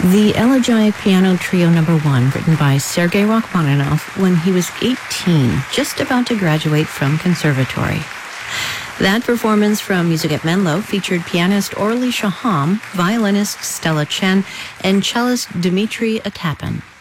The Elegiac Piano Trio No. 1, written by Sergei Rachmaninoff when he was 18, just about to graduate from conservatory. That performance from Music at Menlo featured pianist Orly Shaham, violinist Stella Chen, and cellist Dmitry Atapin.